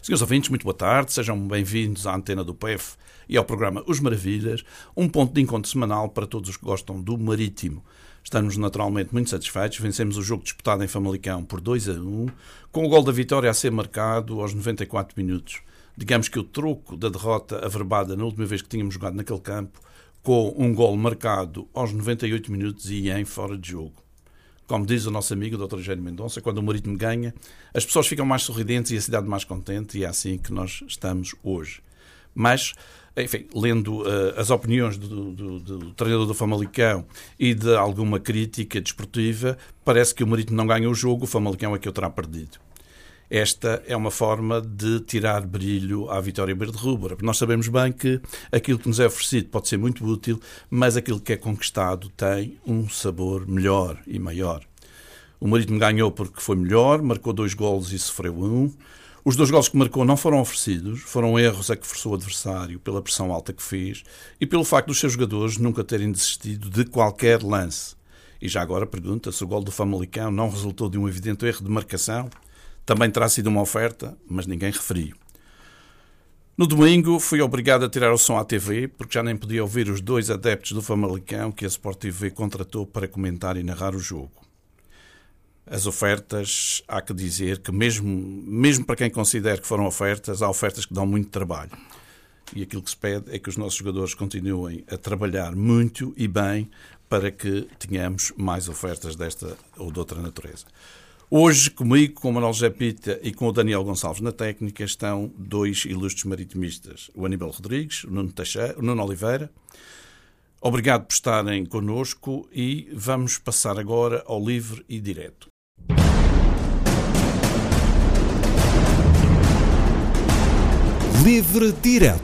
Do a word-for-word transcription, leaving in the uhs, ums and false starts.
Senhores ouvintes, muito boa tarde, sejam bem-vindos à antena do P E F e ao programa Os Maravilhas, um ponto de encontro semanal para todos os que gostam do marítimo. Estamos naturalmente muito satisfeitos, vencemos o jogo disputado em Famalicão por dois a um, com o gol da vitória a ser marcado aos noventa e quatro minutos. Digamos que o troco da derrota averbada na última vez que tínhamos jogado naquele campo, com um gol marcado aos noventa e oito minutos e em fora de jogo. Como diz o nosso amigo doutor Eugênio Mendonça, quando o Marítimo ganha, as pessoas ficam mais sorridentes e a cidade mais contente, e é assim que nós estamos hoje. Mas, enfim, lendo uh, as opiniões do, do, do treinador do Famalicão e de alguma crítica desportiva, parece que o Marítimo não ganha o jogo, o Famalicão é que o terá perdido. Esta é uma forma de tirar brilho à vitória verde-rubra. Nós sabemos bem que aquilo que nos é oferecido pode ser muito útil, mas aquilo que é conquistado tem um sabor melhor e maior. O Marítimo ganhou porque foi melhor, marcou dois golos e sofreu um. Os dois golos que marcou não foram oferecidos, foram erros a que forçou o adversário pela pressão alta que fez e pelo facto dos seus jogadores nunca terem desistido de qualquer lance. E já agora pergunta se o gol do Famalicão não resultou de um evidente erro de marcação. Também terá sido uma oferta, mas ninguém referiu. No domingo fui obrigado a tirar o som à T V, porque já nem podia ouvir os dois adeptos do Famalicão que a Sport T V contratou para comentar e narrar o jogo. As ofertas, há que dizer que mesmo, mesmo para quem considera que foram ofertas, há ofertas que dão muito trabalho. E aquilo que se pede é que os nossos jogadores continuem a trabalhar muito e bem para que tenhamos mais ofertas desta ou de outra natureza. Hoje, comigo, com o Manuel José Pita e com o Daniel Gonçalves na técnica, estão dois ilustres maritimistas, o Aníbal Rodrigues, o Nuno, Teixeira, o Nuno Oliveira. Obrigado por estarem connosco e vamos passar agora ao livre e direto. Livre Direto.